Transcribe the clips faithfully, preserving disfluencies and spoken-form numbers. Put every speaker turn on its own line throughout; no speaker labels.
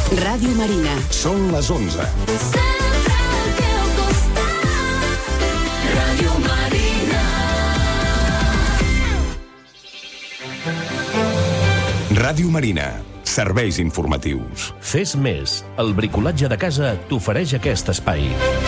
Ràdio Marina.
Són les onze.
Sempre al teu costat. Ràdio Marina.
Ràdio Marina. Serveis informatius.
Fes més. El bricolatge de casa t'ofereix aquest espai.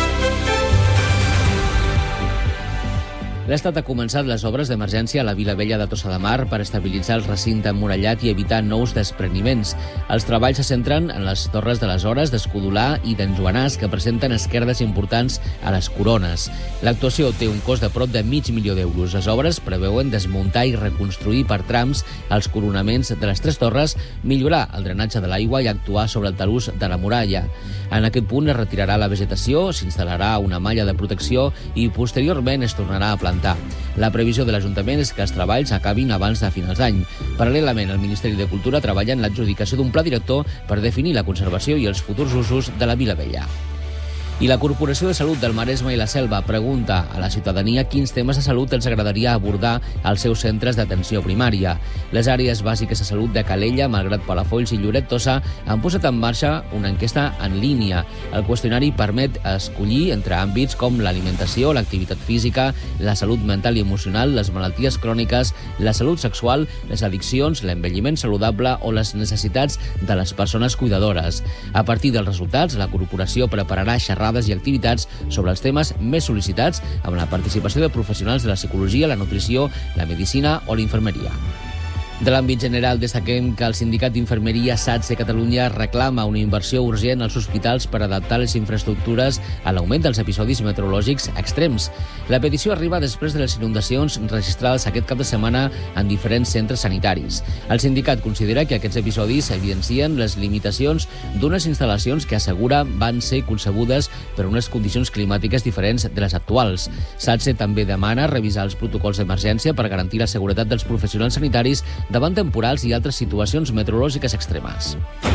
L'Estat ha començat les obres d'emergència a la Vila Vella de Tossa de Mar per estabilitzar el recinte emmurallat i evitar nous despreniments. Els treballs se centren en les torres de les Hores, d'Escudolà i d'en Joanàs, que presenten esquerdes importants a les corones. L'actuació té un cost de prop de mig milió d'euros. Les obres preveuen desmuntar i reconstruir per trams els coronaments de les tres torres, millorar el drenatge de l'aigua i actuar sobre el talús de la muralla. En aquest punt es retirarà la vegetació, s'instal·larà una malla de protecció i posteriorment es tornarà a plantar. La previsió de l'Ajuntament és que els treballs acabin abans de finals d'any. Paral·lelament, el Ministeri de Cultura treballa en l'adjudicació d'un pla director per definir la conservació i els futurs usos de la Vila Vella. I la Corporació de Salut del Maresme i la Selva pregunta a la ciutadania quins temes de salut els agradaria abordar als seus centres d'atenció primària. Les àrees bàsiques de salut de Calella, Malgrat Palafolls i Lloret Tossa han posat en marxa una enquesta en línia. El qüestionari permet escollir entre àmbits com l'alimentació, l'activitat física, la salut mental i emocional, les malalties cròniques, la salut sexual, les addiccions, l'envelliment saludable o les necessitats de les persones cuidadores. A partir dels resultats, la corporació prepararà xerrades i activitats sobre els temes més sol·licitats amb la participació de professionals de la psicologia, la nutrició, la medicina o la infermeria. De l'àmbit general, destaquem que el Sindicat d'Infermeria SATSE Catalunya reclama una inversió urgent als hospitals per adaptar les infraestructures a l'augment dels episodis meteorològics extrems. La petició arriba després de les inundacions registrades aquest cap de setmana en diferents centres sanitaris. El sindicat considera que aquests episodis evidencien les limitacions d'unes instal·lacions que assegura van ser concebudes per unes condicions climàtiques diferents de les actuals. SATSE també demana revisar els protocols d'emergència per garantir la seguretat dels professionals sanitaris davant temporals i altres situacions meteorològiques extremes.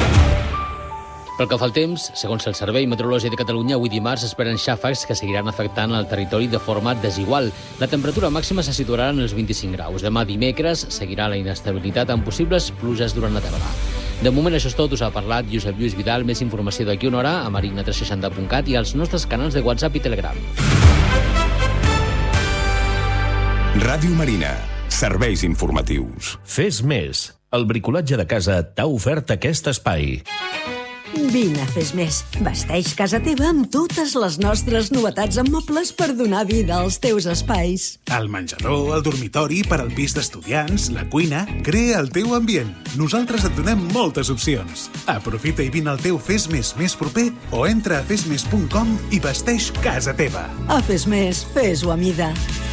Pel que fa al temps, segons el Servei Meteorològic de Catalunya, avui dimarts esperen xàfecs que seguiran afectant el territori de forma desigual. La temperatura màxima se situarà en els vint-i-cinc graus. Demà dimecres seguirà la inestabilitat amb possibles pluges durant la tarda. De moment això és tot, us ha parlat Josep Lluís Vidal. Més informació d'aquí una hora a marina tres seixanta punt cat i als nostres canals de WhatsApp i Telegram.
Ràdio Marina. Serveis informatius.
Fes més. El bricolatge de casa t'ha ofert aquest espai.
Vine a Fes Més. Vesteix casa teva amb totes les nostres novetats en mobles per donar vida als teus espais.
El menjador, el dormitori, per al pis d'estudiants, la cuina... Crea el teu ambient. Nosaltres et donem moltes opcions. Aprofita i vine al teu Fes Més més proper o entra a fes més punt com i vesteix casa teva.
A Fes Més, fes-ho a mida.